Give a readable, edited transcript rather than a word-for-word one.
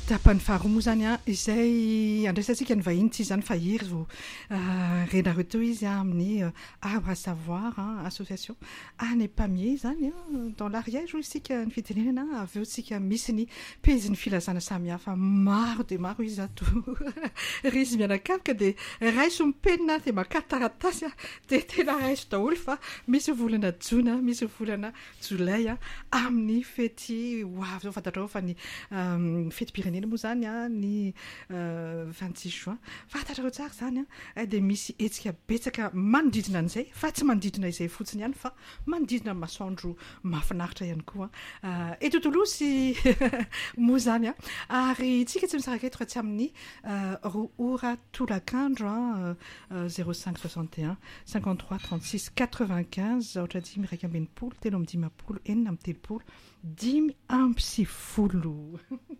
Tapany faharoa moa zany a izay andraisantsika ny vahiny tsy zany fa iry zo renareo teo izy amin'ny arbre à savoir association any pamier zany dans l'Ariège hoy isika ny fitenenana avy eo tsika misy ny pejiny filazana samihafa maro de maro izy ato ry izy mianakavika de raiso mipenina de maka taratasy de tena raiso daholo fa misy volana jona misy volana jolay amin'ny fety hoavy zao fantatrao fa ny fety pirenena moa zany ny 26 juin fantatrao tsara zany de misy hetsika betsaka manodidina an'izay fa tsy manodidina izay fotsiny ihany fa manodidina masoandro mahafinaritra ihany koa eto Tolosy moa zany ary tsika tsy misaraka eto raha tsy amin'ny roa ora tolakandro 0561 53 36 95 ohatra dimy iraika ambinipolo telo amby dimapolo enina amby telopolo dimy amby sivifolo